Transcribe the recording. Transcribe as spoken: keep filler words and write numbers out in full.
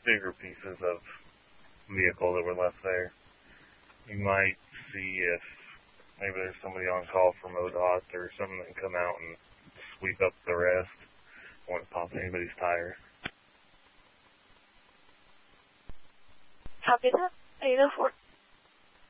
bigger pieces of vehicle that were left there. You might see if maybe there's somebody on call from O D O T or something that can come out and sweep up the rest. Won't pop anybody's tire. Copy that. eight oh four.